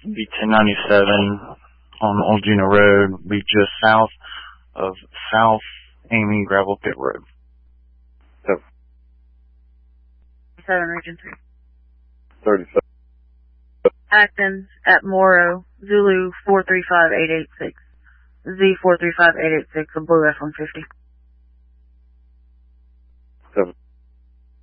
be 1097 on Old Juneau Road, be just south of South Amy Gravel Pit Road. 7 Region 3. 37. Atkins at Morrow, Zulu 435886. Z435886, a Blue F-150. 7.